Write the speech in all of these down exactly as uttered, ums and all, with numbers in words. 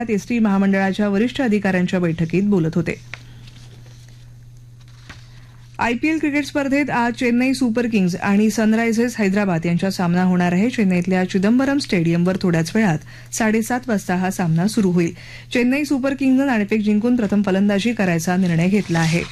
ST महामंडळाच्या वरिष्ठ अधिकाऱ्यांच्या बैठकीत बोलत होते. आयपीएल क्रिकेट स्पर्धेत आज चेन्नई सुपर किंग्ज आणि सनरायझर्स हैदराबाद यांच्यात सामना होणार आहे. चेन्नईतल्या चिदंबरम स्टेडियमवर थोड्याच वेळात साडेसात वाजता हा सामना सुरू होईल. चेन्नई सुपर किंग्जनं नाणेफेक जिंकून प्रथम फलंदाजी करायचा निर्णय घेतला आहे.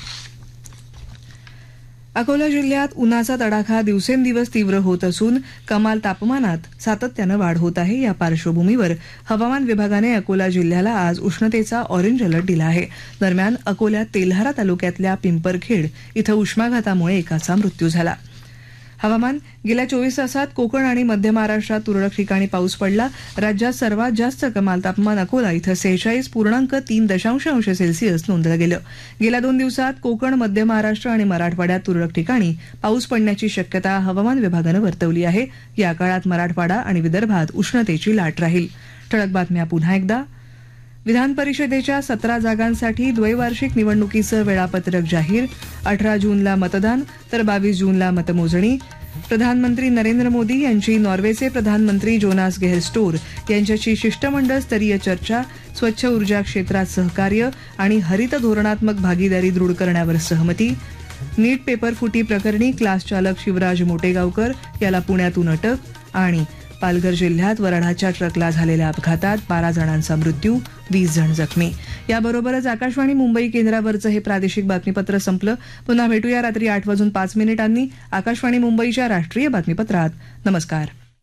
अकोला जिल्ह्यात उन्हाचा तडाखा दिवसेंदिवस तीव्र होत असून कमाल तापमानात सातत्यानं वाढ होत आहे. या पार्श्वभूमीवर हवामान विभागाने अकोला जिल्ह्याला आज उष्णतेचा ऑरेंज अलर्ट दिला आहे. दरम्यान अकोल्यात तेल्हारा तालुक्यातल्या पिंपरखेड इथं उष्माघातामुळे एकाचा मृत्यू झाला. हवामान गेल्या चोवीस तासात कोकण आणि मध्य महाराष्ट्रात तुरळक ठिकाणी पाऊस पडला. राज्यात सर्वात जास्त कमाल तापमान अकोला इथं सेहेचाळीस पूर्णांक तीन दशांश अंश सेल्सिअस नोंदलं गेलं. गेल्या दोन दिवसात कोकण, मध्य महाराष्ट्र आणि मराठवाड्यात तुरळक ठिकाणी पाऊस पडण्याची शक्यता हवामान विभागानं वर्तवली आहे. या काळात मराठवाडा आणि विदर्भात उष्णतेची लाट राहील. ठळक बातम्या पुन्हा एकदा. विधान परिषदेच्या सतरा जागांसाठी द्वैवार्षिक निवडणुकीचं वेळापत्रक जाहीर. अठरा जूनला मतदान तर बावीस जूनला मतमोजणी. प्रधानमंत्री नरेंद्र मोदी यांची नॉर्वेचे प्रधानमंत्री जोनास गेहर स्टोर यांच्याशी शिष्टमंडळ स्तरीय चर्चा. स्वच्छ ऊर्जा क्षेत्रात सहकार्य आणि हरित धोरणात्मक भागीदारी दृढ करण्यावर सहमती. नीट पेपर फुटी प्रकरणी क्लास चालक शिवराज मोटेगावकर याला पुण्यातून अटक. आणि पालघर जिल्ह्यात वऱ्हाडाच्या ट्रकला झालेल्या अपघातात बारा जणांचा मृत्यू, वीस जण जखमी. याबरोबरच आकाशवाणी मुंबई केंद्रावरचं हे प्रादेशिक बातमीपत्र संपलं. पुन्हा भेटूया रात्री आठ वाजून पाच मिनिटांनी आकाशवाणी मुंबईच्या राष्ट्रीय बातमीपत्रात. नमस्कार.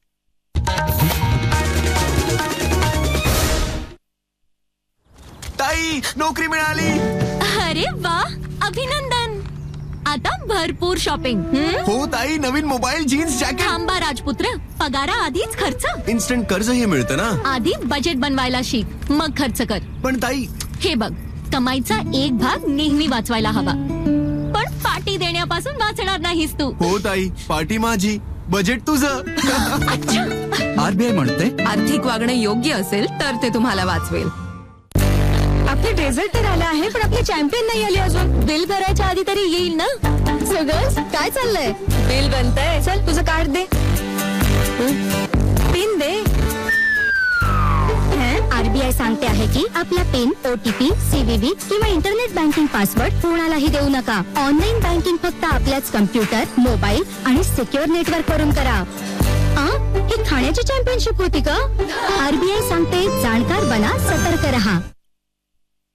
ताई, नोकरी मिळाली. अरे वा, अभिनंदन. आता भरपूर शॉपिंग. हो ताई, नवीन मोबाईल, जीन्स, जॅकेट. थांबा राजपुत्र, पगारा आधीच खर्च. इन्स्टंट कर्ज हे मिळतं ना. आधी बजेट बनवायला शिक, मग खर्च कर. पण ताई, हे बघ, कमाईचा एक भाग नेहमी वाचवायला हवा, पण पार्टी देण्यापासून वाचणार नाहीस तू. हो ताई, पार्टी माझी, बजेट तुझं. आरबीआय म्हणते, आर्थिक वागणं योग्य असेल तर ते तुम्हाला वाचवेल. आपले रिझल्ट तर आले आहे, पण आपले चॅम्पियन नाही आले अजून. बिल भरायच्या आधी तरी येईल ना. सगळं काय चाललंय? बिल बनतंय. चल तुझं कार्ड दे, पिन दे. आरबीआय सांगते आहे की आपला पिन, ओटीपी, सीव्हीव्ही किंवा इंटरनेट बँकिंग पासवर्ड कोणालाही देऊ नका. ऑनलाईन बँकिंग फक्त आपल्याच कम्प्युटर, मोबाईल आणि सिक्युअर नेटवर्क वरून करा. ही खाण्याची चॅम्पियनशिप होती का? आरबीआय सांगते, जाणकार बना, सतर्क रहा.